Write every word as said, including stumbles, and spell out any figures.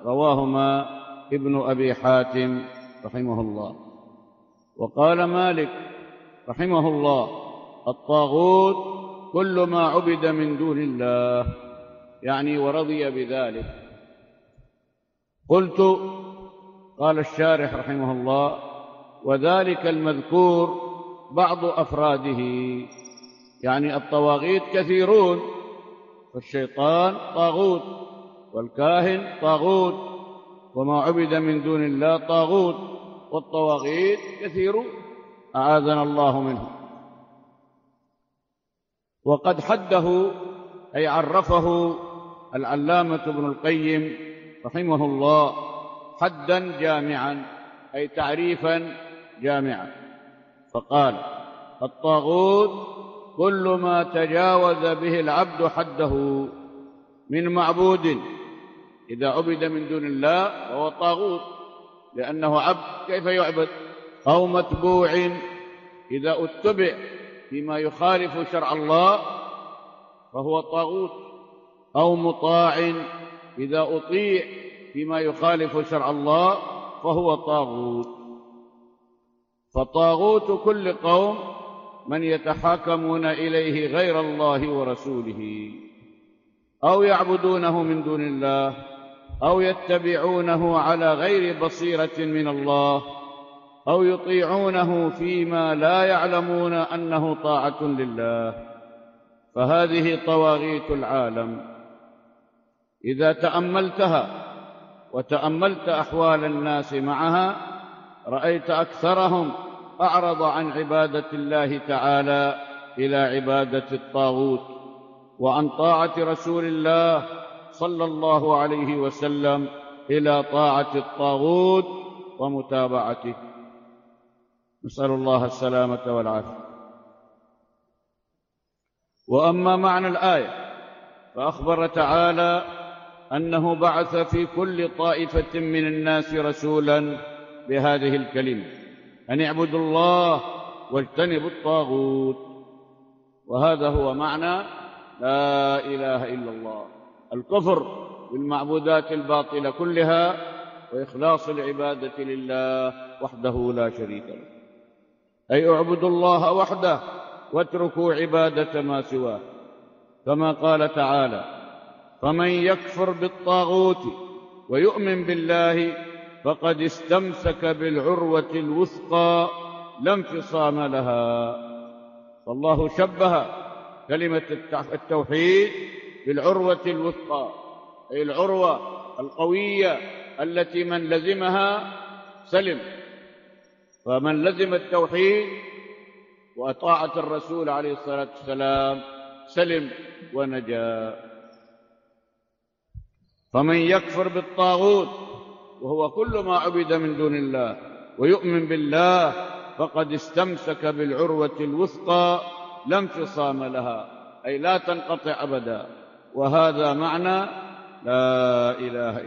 رواهما ابن أبي حاتم رحمه الله. وقال مالك رحمه الله: الطاغوت كل ما عبد من دون الله، يعني ورضي بذلك. قلت: قال الشارح رحمه الله: وذلك المذكور بعض أفراده، يعني الطواغيت كثيرون، فالشيطان طاغوت، والكاهن طاغوت، وما عبد من دون الله طاغوت، والطواغيت كثيرون أعاذنا الله منهم. وقد حده أي عرفه العلامة ابن القيم رحمه الله حدا جامعا، أي تعريفا جامعا، فقال: الطاغوت كل ما تجاوز به العبد حده من معبود إذا عبد من دون الله فهو طاغوت لأنه عبد، كيف يعبد؟ أو متبوع إذا اتبع فيما يخالف شرع الله فهو طاغوت، أو مطاع إذا أطيع فيما يخالف شرع الله فهو طاغوت. فطاغوت كل قوم من يتحاكمون إليه غير الله ورسوله، أو يعبدونه من دون الله، أو يتبعونه على غير بصيرة من الله، أو يطيعونه فيما لا يعلمون أنه طاعة لله، فهذه طواغيت العالم. إذا تأملتها وتأملت أحوال الناس معها رأيت أكثرهم أعرض عن عبادة الله تعالى إلى عبادة الطاغوت، وعن طاعة رسول الله صلى الله عليه وسلم إلى طاعة الطاغوت ومتابعته، نسأل الله السلامة والعافية. وأما معنى الآية فأخبر تعالى أنه بعث في كل طائفة من الناس رسولا بهذه الكلمة: أن اعبدوا الله واجتنبوا الطاغوت. وهذا هو معنى لا إله إلا الله، الكفر بالمعبودات الباطلة كلها وإخلاص العبادة لله وحده لا شريك له، أي اعبدوا الله وحده واتركوا عبادة ما سواه، كما قال تعالى: فمن يكفر بالطاغوت ويؤمن بالله فقد استمسك بالعروة الوثقى لا انفصام لها. فالله شبه كلمة التوحيد بالعروة الوثقى، أي العروة القوية التي من لزمها سلم. فمن لزم التوحيد وطاعة الرسول عليه الصلاة والسلام سلم ونجا. فمن يكفر بالطاغوت وهو كل ما عبد من دون الله ويؤمن بالله فقد استمسك بالعروة الوثقى لا انفصام لها، أي لا تنقطع أبدا. وهذا معنى لا إله إلا الله.